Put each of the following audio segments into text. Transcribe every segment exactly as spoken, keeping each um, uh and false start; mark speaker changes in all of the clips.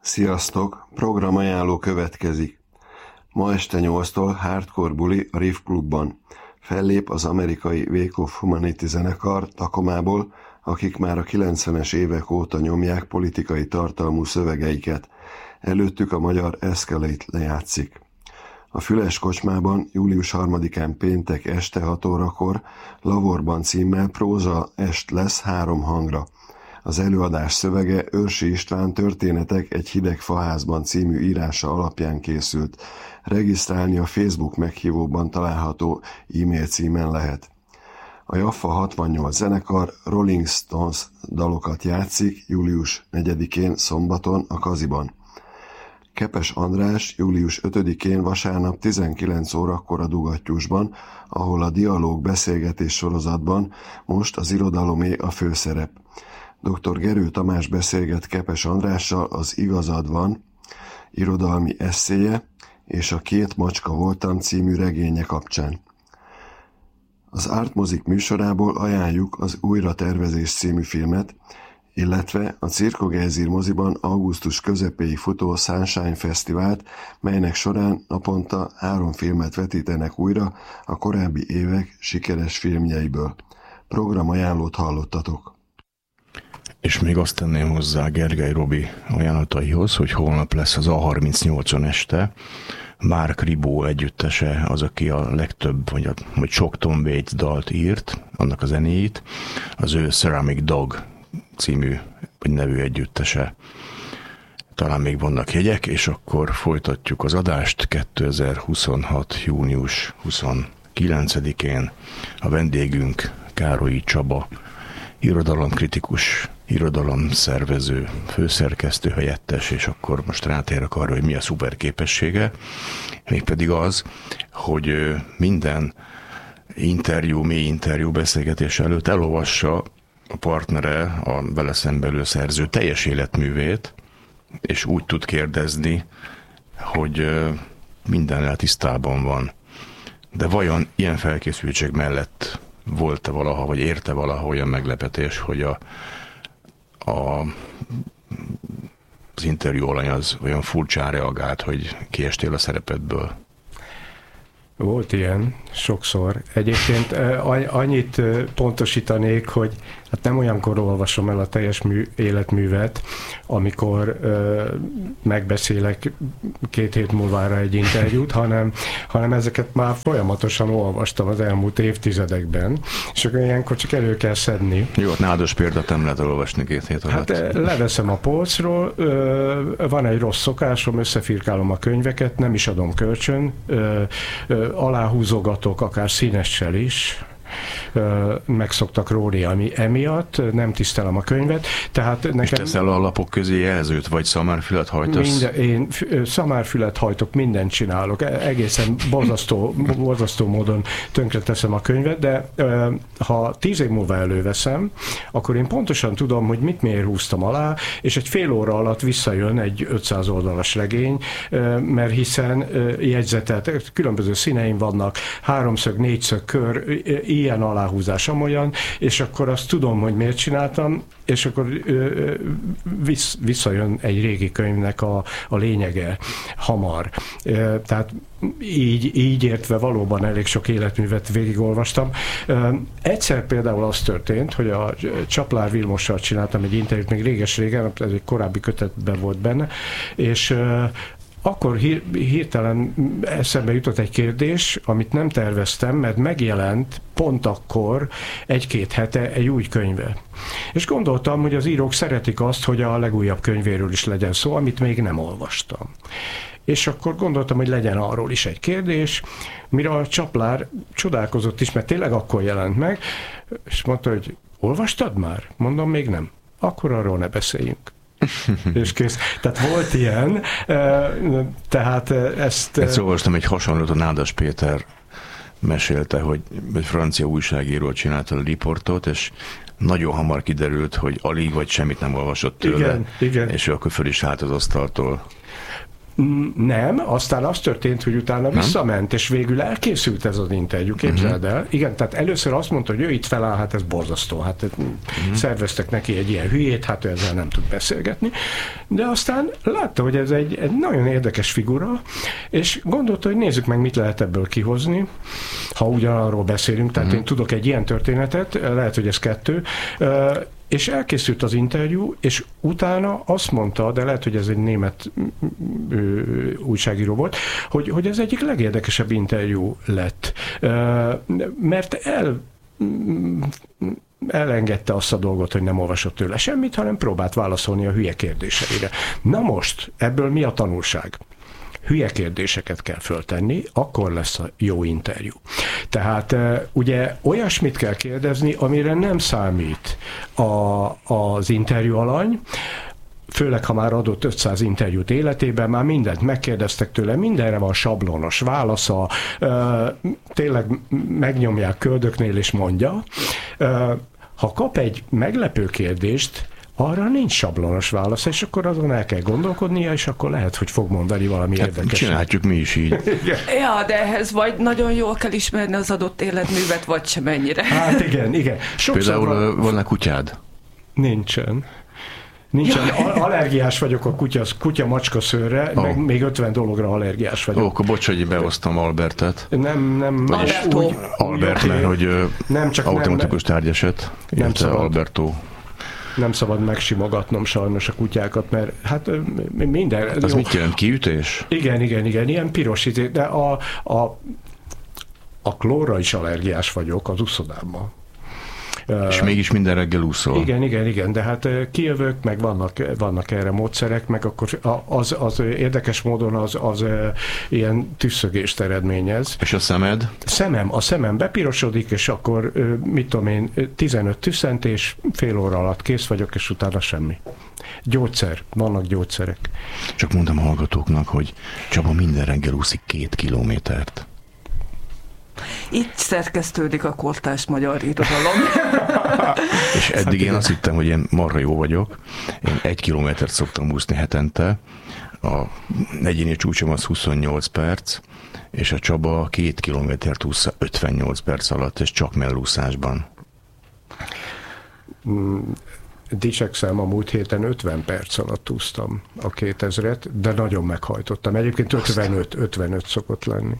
Speaker 1: Sziasztok! Programajánló következik. Ma este nyolctól Hardcore Buli a Riff Clubban. Fellép az amerikai Wake of Humanity zenekar Tacomából, akik már a kilencvenes évek óta nyomják politikai tartalmú szövegeiket. Előttük a magyar Escalate lejátszik. A Füles kocsmában július harmadikán péntek este hat órakor Lavorban címmel próza est lesz három hangra. Az előadás szövege Őrsi István Történetek egy hideg faházban című írása alapján készült. Regisztrálni a Facebook meghívóban található e-mail címen lehet. A Jaffa hatvannyolc zenekar Rolling Stones dalokat játszik július negyedikén szombaton a Kaziban. Kepes András július ötödikén vasárnap tizenkilenc órakor a Dugattyúsban, ahol a Dialóg beszélgetés sorozatban most az irodalomé a főszerep. doktor Gerő Tamás beszélget Kepes Andrással az Igazad van irodalmi esszéje és a Két macska voltam című regénye kapcsán. Az Artmozik műsorából ajánljuk az Újratervezés című filmet, illetve a Cirkogezír moziban augusztus közepéig futó Sunshine Fesztivált, melynek során naponta három filmet vetítenek újra a korábbi évek sikeres filmjeiből. Programajánlót hallottatok.
Speaker 2: És még azt tenném hozzá Gergely Robi ajánlataihoz, hogy holnap lesz az á harmincnyolcon este. Mark Ribó együttese az, aki a legtöbb, vagy, a, vagy sok Tom Waits dalt írt, annak a zenéit, az ő Ceramic Dog című, vagy nevű együttese. Talán még vannak jegyek, és akkor folytatjuk az adást kétezer-huszonhat. június huszonkilencedikén. A vendégünk Károlyi Csaba, irodalomkritikus, irodalomszervező, főszerkesztő helyettes, és akkor most rátérek arra, hogy mi a szuper képessége, mégpedig az, hogy minden interjú, mély interjú beszélgetés előtt elolvassa a partnere, a vele szembelül szerző teljes életművét, és úgy tud kérdezni, hogy mindennel tisztában van. De vajon ilyen felkészültség mellett volt-e valaha, vagy érte valaha olyan meglepetés, hogy a, a, az interjú alany az olyan furcsán reagált, hogy kiestél a szerepedből?
Speaker 3: Volt ilyen, sokszor. Egyébként annyit pontosítanék, hogy hát nem olyankor olvasom el a teljes mű, életművet, amikor ö, megbeszélek két hét múlvára egy interjút, hanem, hanem ezeket már folyamatosan olvastam az elmúlt évtizedekben, és akkor ilyenkor csak elő kell szedni.
Speaker 2: Jó, nádos példát nem lehet olvasni két hét alatt.
Speaker 3: Hát leveszem a polcról, ö, van egy rossz szokásom, összefirkálom a könyveket, nem is adom kölcsön, ö, ö, aláhúzogatok akár színessel is, meg szoktak róni ami emiatt, nem tisztelem a könyvet. Tehát nekem... És
Speaker 2: teszel a lapok közé jelzőt, vagy szamárfület hajtasz? Minden,
Speaker 3: én szamárfület hajtok, mindent csinálok. Egészen borzasztó, borzasztó módon tönkreteszem a könyvet, de ha tíz év múlva előveszem, akkor én pontosan tudom, hogy mit miért húztam alá, és egy fél óra alatt visszajön egy ötszáz oldalas regény, mert hiszen jegyzetet, különböző színeim vannak, háromszög, négyszög kör, ilyen aláhúzásom olyan, és akkor azt tudom, hogy miért csináltam, és akkor ö, vissz, visszajön egy régi könyvnek a, a lényege hamar. Ö, tehát így, így értve valóban elég sok életművet végigolvastam. Ö, egyszer például az történt, hogy a Csaplár Vilmossal csináltam egy interjút, még réges-régen, ez egy korábbi kötetben volt benne, és ö, akkor hír, hirtelen eszembe jutott egy kérdés, amit nem terveztem, mert megjelent pont akkor egy-két hete egy új könyve. És gondoltam, hogy az írók szeretik azt, hogy a legújabb könyvéről is legyen szó, amit még nem olvastam. És akkor gondoltam, hogy legyen arról is egy kérdés, mire a Csaplár csodálkozott is, mert tényleg akkor jelent meg, és mondta, hogy olvastad már? Mondom, még nem. Akkor arról ne beszéljünk. És kész. Tehát volt ilyen, tehát ezt...
Speaker 2: Ezt olvastam egy hasonlót, a Nádas Péter mesélte, hogy egy francia újságíró csinálta a riportot, és nagyon hamar kiderült, hogy alig vagy semmit nem olvasott tőle,
Speaker 3: igen, igen.
Speaker 2: És ő akkor föl is állt az asztaltól.
Speaker 3: Nem, aztán az történt, hogy utána visszament, és végül elkészült ez az interjú, képzeld el. Igen, tehát először azt mondta, hogy ő itt feláll, hát ez borzasztó, hát uh-huh. szerveztek neki egy ilyen hülyét, hát ő ezzel nem tud beszélgetni. De aztán látta, hogy ez egy, egy nagyon érdekes figura, és gondolta, hogy nézzük meg, mit lehet ebből kihozni, ha ugyanarról beszélünk, tehát uh-huh. én tudok egy ilyen történetet, lehet, hogy ez kettő, és elkészült az interjú, és utána azt mondta, de lehet, hogy ez egy német ö, újságíró volt, hogy, hogy ez egyik legérdekesebb interjú lett. Mert el elengedte azt a dolgot, hogy nem olvasott tőle semmit, hanem próbált válaszolni a hülye kérdéseire. Na most, ebből mi a tanulság? Hülye kérdéseket kell föltenni, akkor lesz a jó interjú. Tehát ugye olyasmit kell kérdezni, amire nem számít a, az interjú alany, főleg, ha már adott ötszáz interjút életében, már mindent megkérdeztek tőle, mindenre van sablonos válasza, tényleg megnyomják köldöknél és mondja. Ha kap egy meglepő kérdést, arra nincs sablonos válasz, és akkor azon el kell gondolkodnia, és akkor lehet, hogy fog mondani valami hát érdekes.
Speaker 2: Csináljuk mi is így.
Speaker 4: Ja, de ehhez vagy nagyon jól kell ismerni az adott életművet, vagy sem ennyire.
Speaker 3: Hát igen, igen.
Speaker 2: Sokszor Például van... van-e kutyád?
Speaker 3: Nincsen. Nincsen. Ja. Allergiás vagyok a kutya, kutya-macska szőrre, oh. meg még ötven dologra allergiás vagyok.
Speaker 2: Ó, oh, akkor bocs, hogy behoztam Albertet.
Speaker 3: Nem, nem.
Speaker 4: Alberto.
Speaker 3: Úgy,
Speaker 2: Albert, mert hogy nem, csak automatikus
Speaker 3: nem,
Speaker 2: tárgyeset.
Speaker 3: Nem szabad.
Speaker 2: Alberto.
Speaker 3: Nem szabad megsimogatnom sajnos a kutyákat, mert hát minden...
Speaker 2: Az
Speaker 3: jó.
Speaker 2: Mit jelent? Kiütés?
Speaker 3: Igen, igen, igen, ilyen piros izé, de a, a, a klórra is allergiás vagyok az úszodában.
Speaker 2: És mégis minden reggel úszol.
Speaker 3: Igen, igen, igen, de hát kijövök, meg vannak, vannak erre módszerek, meg akkor az, az érdekes módon az, az ilyen tüsszögést eredményez.
Speaker 2: És a szemed?
Speaker 3: Szemem, a szemem bepirosodik, és akkor, mit tudom én, tizenöt tüsszentés, fél óra alatt kész vagyok, és utána semmi. Gyógyszer, vannak gyógyszerek.
Speaker 2: Csak mondom a hallgatóknak, hogy Csaba minden reggel úszik két kilométert.
Speaker 4: Itt szerkesztődik a kortárs magyar irodalom.
Speaker 2: És eddig én azt hittem, hogy én marha jó vagyok. Én egy kilométert szoktam úszni hetente. A egyéni csúcsom az huszonnyolc perc, és a Csaba két kilométert ússza ötvennyolc perc alatt, és csak mellúszásban.
Speaker 3: Mm. Dicsekszem, a múlt héten ötven perc alatt úsztam a kétezret, de nagyon meghajtottam. Egyébként ötvenöt, ötvenöt szokott lenni.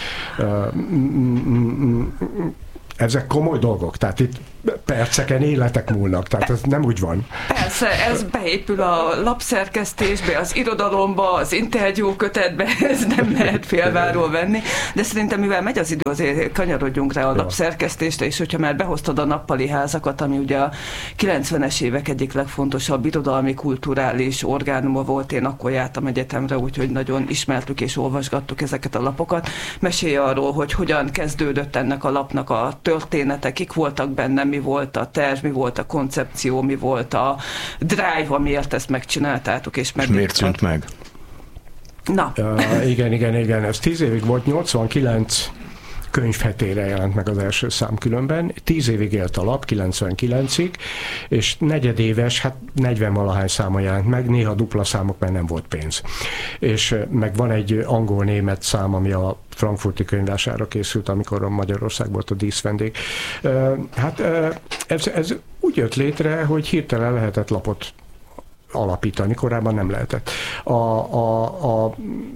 Speaker 3: Ezek komoly dolgok, tehát itt perceken életek múlnak, tehát ez nem úgy van.
Speaker 4: Persze, ez beépül a lapszerkesztésbe, az irodalomba, az interjúkötetbe, ez nem lehet félváról venni, de szerintem mivel megy az idő, azért kanyarodjunk rá a lapszerkesztésre, és hogyha már behoztad a nappali házakat, ami ugye a kilencvenes évek egyik legfontosabb irodalmi, kulturális orgánuma volt, én akkor jártam egyetemre, úgyhogy nagyon ismertük és olvasgattuk ezeket a lapokat. Mesélj arról, hogy hogyan kezdődött ennek a lapnak a története, kik voltak benne, mi volt a terv, mi volt a koncepció, mi volt a drive, amiért ezt megcsináltátok, és meg.
Speaker 2: És miért szűnt meg?
Speaker 4: Na.
Speaker 3: Uh, igen, igen, igen. Ez tíz évig volt, nyolcvankilenc könyvhetére jelent meg az első szám különben. Tíz évig élt a lap, kilencvenkilencig, és negyedéves, hát negyven-valahány száma jelent meg, néha dupla számok, mert nem volt pénz. És meg van egy angol-német szám, ami a frankfurti könyvvására készült, amikor a Magyarország volt a díszvendég. Hát ez, ez úgy jött létre, hogy hirtelen lehetett lapot alapítani, korábban nem lehetett. A, a, a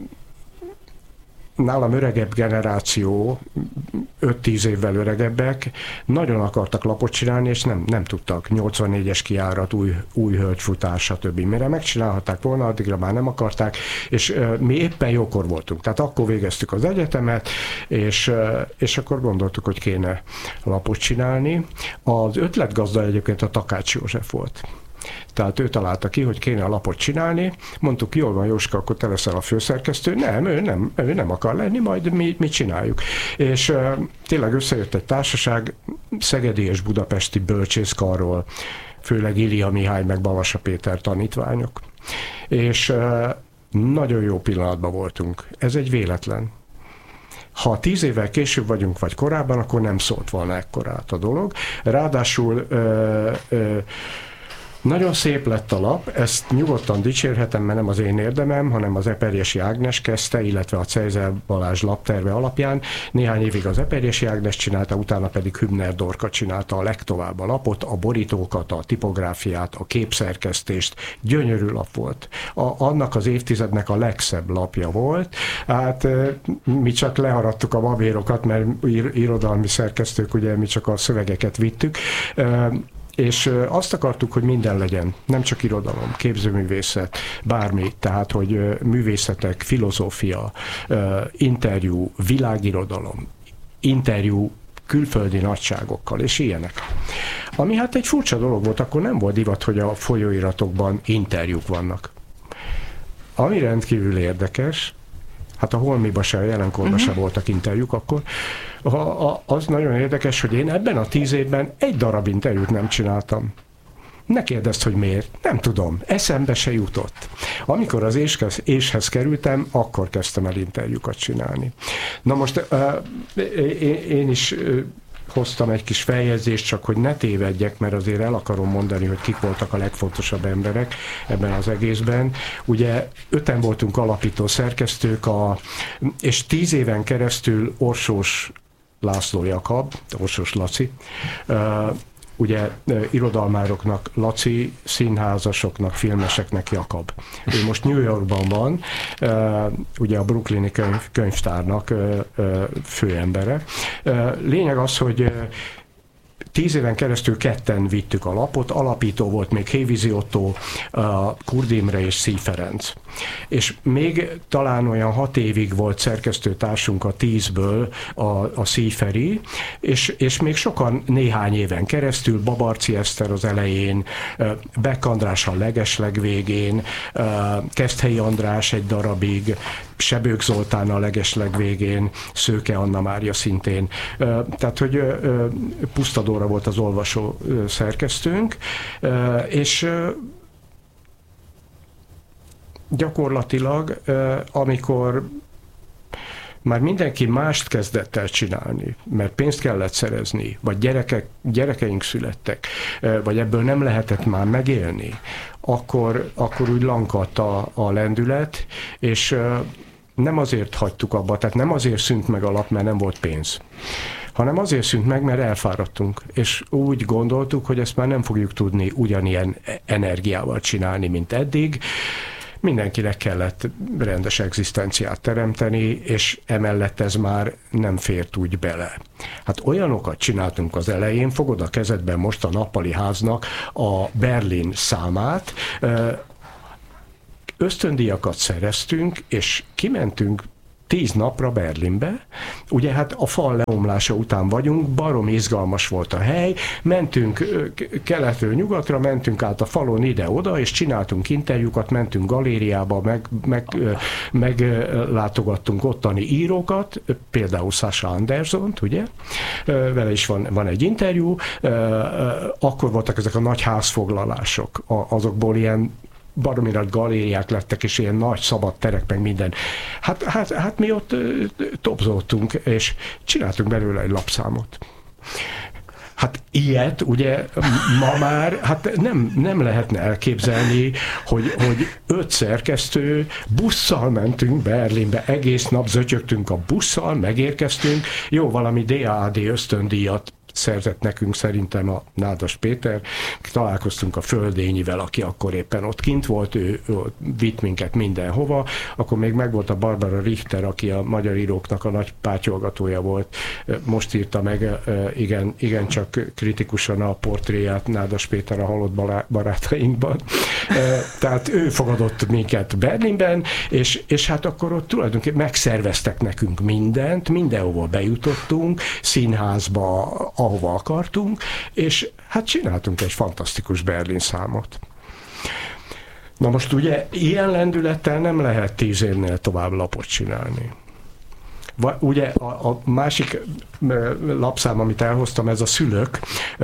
Speaker 3: nálam öregebb generáció, öt-tíz évvel öregebbek, nagyon akartak lapot csinálni, és nem, nem tudtak. nyolcvannégyes kijárat, új, új hölgyfutás, stb. Mire megcsinálhatták volna, addigra már nem akarták, és uh, mi éppen jókor voltunk. Tehát akkor végeztük az egyetemet, és, uh, és akkor gondoltuk, hogy kéne lapot csinálni. Az ötletgazda egyébként a Takács József volt. Tehát ő találta ki, hogy kéne a lapot csinálni. Mondtuk, jól van, Jóska, akkor te leszel a főszerkesztő. Nem, ő nem, ő nem akar lenni, majd mi, mi csináljuk. És uh, tényleg összejött egy társaság, szegedi és budapesti bölcsészkarról, főleg Ilia Mihály meg Balassa Péter tanítványok. És uh, nagyon jó pillanatban voltunk. Ez egy véletlen. Ha tíz évvel később vagyunk, vagy korábban, akkor nem szólt volna ekkorát a dolog. Ráadásul uh, uh, Nagyon szép lett a lap, ezt nyugodtan dicsérhetem, mert nem az én érdemem, hanem az Eperjesi Ágnes kezdte, illetve a Czejzer Balázs lapterve alapján. Néhány évig az Eperjesi Ágnes csinálta, utána pedig Hübner Dorka csinálta a legtovább a lapot, a borítókat, a tipográfiát, a képszerkesztést. Gyönyörű lap volt. A, annak az évtizednek a legszebb lapja volt. Hát mi csak leharadtuk a babérokat, mert irodalmi szerkesztők, ugye mi csak a szövegeket vittük, és azt akartuk, hogy minden legyen, nem csak irodalom, képzőművészet, bármi, tehát, hogy művészetek, filozófia, interjú, világirodalom, interjú külföldi nagyságokkal, és ilyenek. Ami hát egy furcsa dolog volt, akkor nem volt divat, hogy a folyóiratokban interjúk vannak. Ami rendkívül érdekes, hát a Holmiba se, a jelenkorban uh-huh. se voltak interjúk akkor. A, a, az nagyon érdekes, hogy én ebben a tíz évben egy darab interjút nem csináltam. Ne kérdezd, hogy miért. Nem tudom. Eszembe se jutott. Amikor az éshez, éshez kerültem, akkor kezdtem el interjúkat csinálni. Na most uh, én, én is uh, hoztam egy kis feljegyzést, csak hogy ne tévedjek, mert azért el akarom mondani, hogy kik voltak a legfontosabb emberek ebben az egészben. Ugye öten voltunk alapító szerkesztők, a, és tíz éven keresztül Orsós László Jakab, Orsós Laci, uh, ugye irodalmároknak Laci, színházasoknak, filmeseknek Jakab. Ő most New Yorkban van, ugye a brooklyni könyv, könyvtárnak főembere. Lényeg az, hogy tíz éven keresztül ketten vittük a lapot, alapító volt még Hévízi Ottó, Kurd Imre és Szí Ferenc. És még talán olyan hat évig volt szerkesztőtársunk a tízből a, a Szí Feri, és, és még sokan néhány éven keresztül, Babarczy Eszter az elején, Beck András a legesleg végén, Keszthelyi András egy darabig, Sebők Zoltán a legesleg végén, Szőke Anna Mária szintén. Tehát, hogy Puszta Dóra volt az olvasó szerkesztőnk, és gyakorlatilag, amikor már mindenki mást kezdett el csinálni, mert pénzt kellett szerezni, vagy gyerekek, gyerekeink születtek, vagy ebből nem lehetett már megélni, akkor, akkor úgy lankadt a, a lendület, és nem azért hagytuk abba, tehát nem azért szűnt meg a lap, mert nem volt pénz, hanem azért szűnt meg, mert elfáradtunk, és úgy gondoltuk, hogy ezt már nem fogjuk tudni ugyanilyen energiával csinálni, mint eddig. Mindenkinek kellett rendes egzisztenciát teremteni, és emellett ez már nem fért úgy bele. Hát olyanokat csináltunk az elején, fogod a kezedben most a Nappali Háznak a Berlin számát, ösztöndíjakat szereztünk, és kimentünk tíz napra Berlinbe. Ugye hát a fal leomlása után vagyunk, barom izgalmas volt a hely, mentünk keletről nyugatra, mentünk át a falon ide-oda, és csináltunk interjúkat, mentünk galériába, meg, meg, meg látogattunk ottani írókat, például Sasha Andersont, ugye? Vele is van, van egy interjú. Akkor voltak ezek a nagy házfoglalások, azokból ilyen baromi nagy galériák lettek, és ilyen nagy szabad terek, meg minden. Hát, hát, hát mi ott topzoltunk, és csináltunk belőle egy lapszámot. Hát ilyet ugye ma már hát nem, nem lehetne elképzelni, hogy, hogy öt szerkesztő, busszal mentünk Berlinbe, egész nap zötyögtünk a busszal, megérkeztünk, jó, valami dé á dé ösztöndíjat szerzett nekünk szerintem a Nádas Péter. Találkoztunk a Földényivel, aki akkor éppen ott kint volt, ő, ő vitt minket mindenhova. Akkor még megvolt a Barbara Richter, aki a magyar íróknak a nagy pátyolgatója volt. Most írta meg igen, igen csak kritikusan a portréját Nádas Péter a halott barátainkban. Tehát ő fogadott minket Berlinben, és, és hát akkor ott tulajdonképpen megszerveztek nekünk mindent, mindenhova bejutottunk, színházba, ahova akartunk, és hát csináltunk egy fantasztikus Berlin számot. Na most ugye ilyen lendülettel nem lehet tíz évnél tovább lapot csinálni. Ugye a, a másik lapszám, amit elhoztam, ez a Szülők,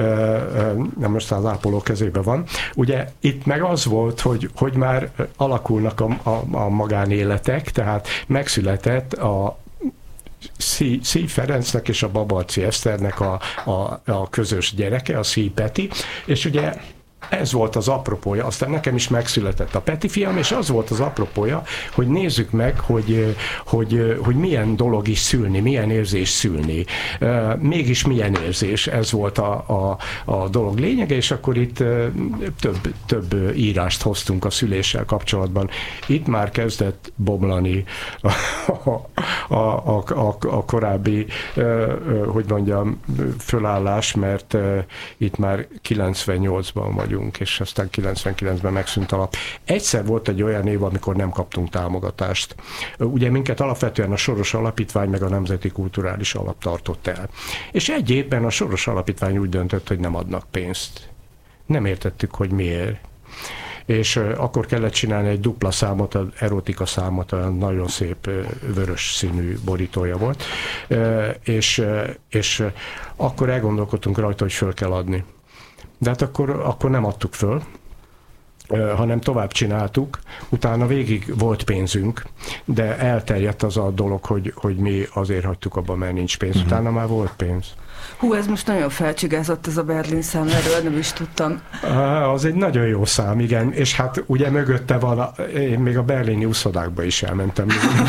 Speaker 3: nem most az ápoló kezében van. Ugye itt meg az volt, hogy, hogy már alakulnak a, a, a magánéletek, tehát megszületett a Szí, Szí Ferencnek és a Babarczy Eszternek a, a, a közös gyereke, a Szí Peti, és ugye ez volt az apropója, aztán nekem is megszületett a Peti fiam, és az volt az apropója, hogy nézzük meg, hogy, hogy, hogy milyen dolog is szülni, milyen érzés szülni. Mégis milyen érzés, ez volt a, a, a dolog lényege, és akkor itt több, több írást hoztunk a szüléssel kapcsolatban. Itt már kezdett bomlani a, a, a, a, a korábbi, hogy mondjam, fölállás, mert itt már kilencvennyolcban vagyunk, és aztán kilencvenkilencben megszűnt a lap. Egyszer volt egy olyan év, amikor nem kaptunk támogatást. Ugye minket alapvetően a Soros Alapítvány meg a Nemzeti Kulturális Alap tartott el. És egy évben a Soros Alapítvány úgy döntött, hogy nem adnak pénzt. Nem értettük, hogy miért. És akkor kellett csinálni egy dupla számot, az erotika számot, a nagyon szép vörös színű borítója volt, és, és akkor elgondolkodtunk rajta, hogy föl kell adni. De hát akkor, akkor nem adtuk föl, hanem tovább csináltuk, utána végig volt pénzünk, de elterjedt az a dolog, hogy, hogy mi azért hagytuk abba, mert nincs pénz. Uh-huh. Utána már volt pénz.
Speaker 4: Hú, ez most nagyon felcsigázott, ez a Berlin szám, erről nem is tudtam.
Speaker 3: Az egy nagyon jó szám, igen, és hát ugye mögötte van, a, én még a berlini úszodákba is elmentem.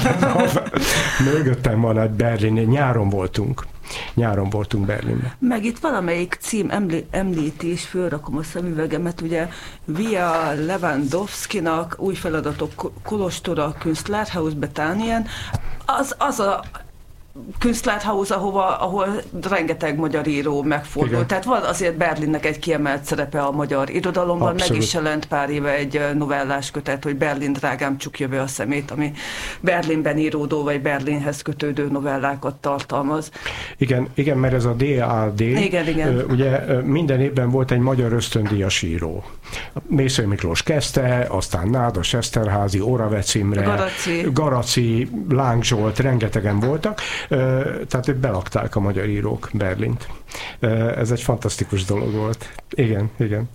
Speaker 3: Mögöttem van egy berlini, nyáron voltunk. Nyáron voltunk Berlinben.
Speaker 4: Meg itt valamelyik cím emlí, említi, és fölrakom a szemüvegemet, ugye Via Lewandowskinak új feladatok Kolostora Künstlerhaus Bethanien, az, az a Künstlerhaus, ahova, ahol rengeteg magyar író megfordult. Igen. Tehát van azért Berlinnek egy kiemelt szerepe a magyar irodalomban. Abszolút. Meg is jelent pár éve egy novellás kötet, hogy Berlin drágám csukja be a szemét, ami Berlinben íródó vagy Berlinhez kötődő novellákat tartalmaz.
Speaker 3: Igen, igen, mert ez a dé á dé,
Speaker 4: igen, igen.
Speaker 3: Ugye minden évben volt egy magyar ösztöndíjas író. Mészöly Miklós kezdte, aztán Nádas Eszterházy, Oravec Imre,
Speaker 4: Garaci,
Speaker 3: Garaci Láng Zsolt, rengetegen voltak. Tehát belakták a magyar írók Berlint. Ez egy fantasztikus dolog volt. Igen, igen.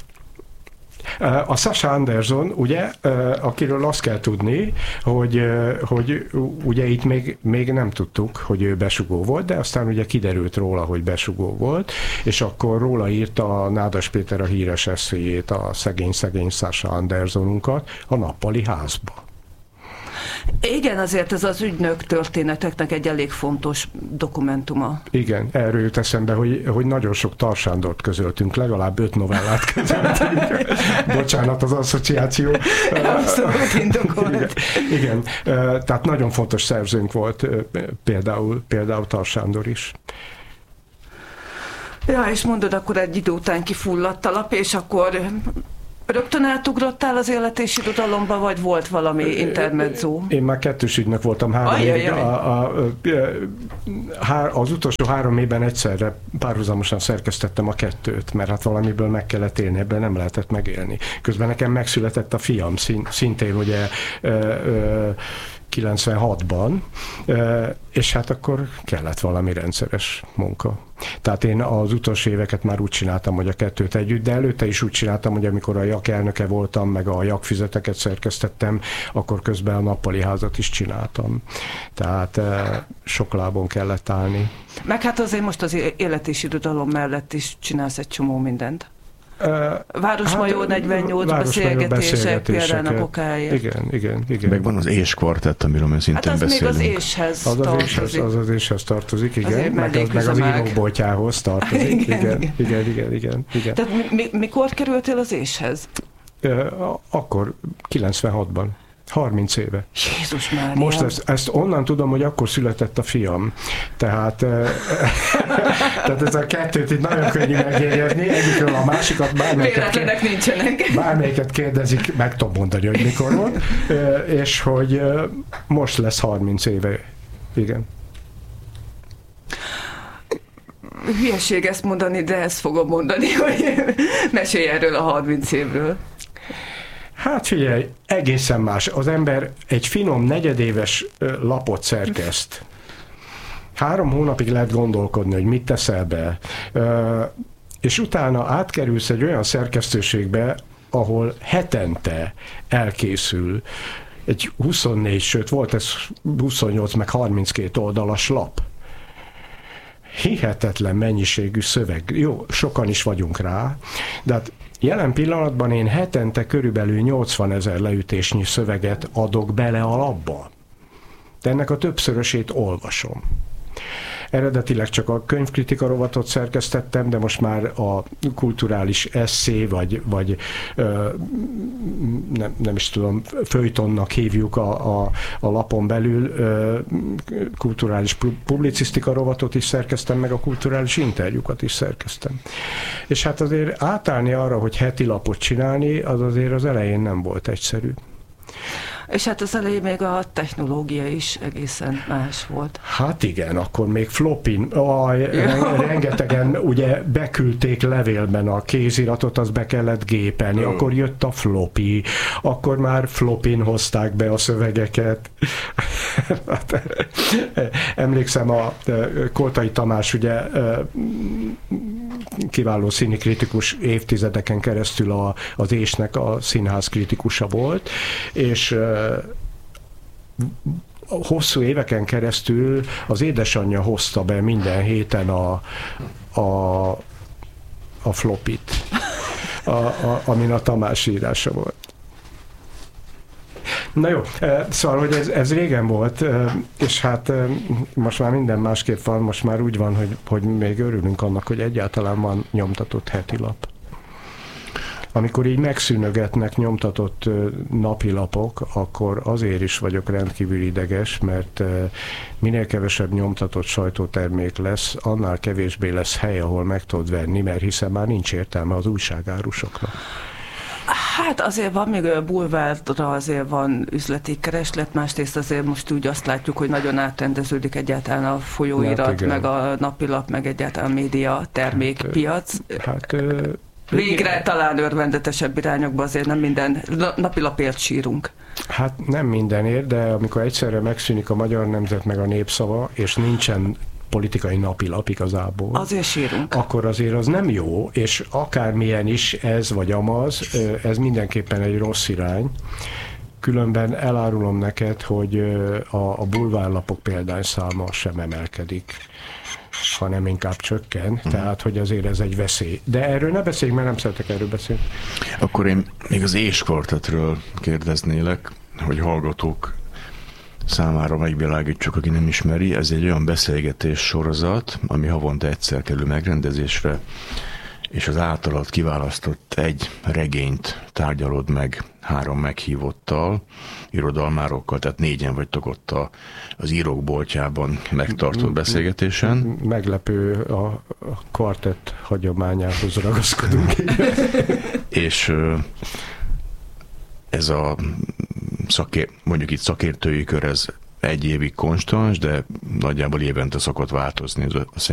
Speaker 3: A Sasha Anderson, ugye, akiről azt kell tudni, hogy, hogy ugye itt még, még nem tudtuk, hogy ő besugó volt, de aztán ugye kiderült róla, hogy besugó volt, és akkor róla írta Nádas Péter a híres eszéjét, a szegény-szegény Sasha Andersonunkat a Nappali házba.
Speaker 4: Igen, azért ez az ügynök történeteknek egy elég fontos dokumentuma.
Speaker 3: Igen, erről jut eszembe, hogy, hogy nagyon sok Tar Sándort közöltünk, legalább öt novellát közöltünk. Bocsánat az asszociáció.
Speaker 4: Abszolút indokolt.
Speaker 3: Igen, igen, tehát nagyon fontos szerzőnk volt például, például Tar Sándor is.
Speaker 4: Ja, és mondod, akkor egy idő után kifulladt a lap, és akkor rögtön átugrottál az élet és irodalomba, vagy volt valami intermezzo?
Speaker 3: Én már kettős ügynök voltam három évig. A, a, a, az utolsó három évben egyszerre párhuzamosan szerkesztettem a kettőt, mert hát valamiből meg kellett élni, ebből nem lehetett megélni. Közben nekem megszületett a fiam, szintén ugye kilencvenhatban, és hát akkor kellett valami rendszeres munka. Tehát én az utolsó éveket már úgy csináltam, hogy a kettőt együtt, de előtte is úgy csináltam, hogy amikor a jak elnöke voltam, meg a jak füzeteket szerkesztettem, akkor közben a Nappali házat is csináltam. Tehát sok lábon kellett állni.
Speaker 4: Meg hát azért most az élet és irodalom mellett is csinálsz egy csomó mindent. Városmajor hát, negyvennyolc beszélgetések, beszélgetések például a kokáért.
Speaker 3: Igen, igen, igen.
Speaker 2: Meg van az És kvartett, amiről szintén
Speaker 4: hát az
Speaker 2: beszélünk.
Speaker 4: Még az éshez
Speaker 3: az
Speaker 4: tartozik.
Speaker 3: Az, az az éshez tartozik, igen. Meg az, meg az íróboltjához tartozik. igen, igen, igen, igen, igen, igen.
Speaker 4: Tehát mi, mikor kerültél az éshez?
Speaker 3: Akkor, kilencvenhatban. harminc éve.
Speaker 4: Jézus Mária.
Speaker 3: Most ezt, ezt onnan tudom, hogy akkor született a fiam. Tehát, tehát ez a kettőt itt nagyon könnyű megjegyezni, egyikről a másikat bármelyiket,
Speaker 4: nincsenek.
Speaker 3: bármelyiket kérdezik, meg tudom mondani, hogy mikor volt, és hogy most lesz harminc éve. Igen.
Speaker 4: Hülyeség ezt mondani, de ezt fogom mondani, hogy mesélj erről a harminc évről.
Speaker 3: Hát figyelj, egészen más. Az ember egy finom negyedéves lapot szerkeszt. Három hónapig lehet gondolkodni, hogy mit teszel be. És utána átkerülsz egy olyan szerkesztőségbe, ahol hetente elkészül egy huszonnégy, sőt volt ez huszonnyolc meg harminckét oldalas lap. Hihetetlen mennyiségű szöveg. Jó, sokan is vagyunk rá, de hát Jelen pillanatban én hetente körülbelül nyolcvanezer leütésnyi szöveget adok bele a labba. De ennek a többszörösét olvasom. Eredetileg csak a könyvkritika rovatot szerkesztettem, de most már a kulturális esszé, vagy, vagy ö, nem, nem is tudom, feuilletonnak hívjuk a, a, a lapon belül, ö, kulturális publicisztika rovatot is szerkeztem, meg a kulturális interjúkat is szerkeztem. És hát azért átállni arra, hogy heti lapot csinálni, az azért az elején nem volt egyszerű.
Speaker 4: És hát az elején még a technológia is egészen más volt.
Speaker 3: Hát igen, akkor még flopin, aj, rengetegen ugye beküldték levélben a kéziratot, az be kellett gépelni, oh. Akkor jött a floppy, akkor már flopin hozták be a szövegeket. Emlékszem, a Koltai Tamás ugye kiváló színikritikus, évtizedeken keresztül a, az Ésnek a színház kritikusa volt, és hosszú éveken keresztül az édesanyja hozta be minden héten a, a, a flopit, a, a, amin a Tamás írása volt. Na jó, szóval, hogy ez, ez régen volt, és hát most már minden másképp van, most már úgy van, hogy, hogy még örülünk annak, hogy egyáltalán van nyomtatott heti lap. Amikor így megszűnögetnek nyomtatott napilapok, akkor azért is vagyok rendkívül ideges, mert minél kevesebb nyomtatott sajtótermék lesz, annál kevésbé lesz hely, ahol meg tudod venni, mert hiszen már nincs értelme az újságárusoknak.
Speaker 4: Hát azért van még a bulvárra, azért van üzleti kereslet, másrészt azért most úgy azt látjuk, hogy nagyon átrendeződik egyáltalán a folyóirat, hát meg a napilap, meg egyáltalán a média termékpiac. Hát, hát végre igen. Talán örvendetesebb irányokba, azért nem minden napilapért sírunk.
Speaker 3: Hát nem mindenért, de amikor egyszerre megszűnik a Magyar Nemzet meg a Népszava, és nincsen politikai napilap igazából.
Speaker 4: Azért sírunk.
Speaker 3: Akkor azért az nem jó, és akármilyen is ez vagy amaz, ez mindenképpen egy rossz irány. Különben elárulom neked, hogy a, a bulvárlapok példányszáma sem emelkedik, hanem inkább csökken, uh-huh. Tehát, hogy azért ez egy veszély. De erről ne beszéljünk, mert nem szeretek erről beszélni.
Speaker 2: Akkor én még az És Kvartettről kérdeznélek, hogy hallgatók számára megvilágítsuk, aki nem ismeri. Ez egy olyan beszélgetés sorozat, ami havonta egyszer kerül megrendezésre, és az általad kiválasztott egy regényt tárgyalod meg három meghívottal, irodalmárokkal, tehát négyen vagytok ott a, az írók boltjában megtartott beszélgetésen.
Speaker 3: Meglepő, a, a kvartett hagyományához ragaszkodunk. És
Speaker 2: ez a szakér, mondjuk itt szakértői kör, ez egy évig konstans, de nagyjából évente szokott változni.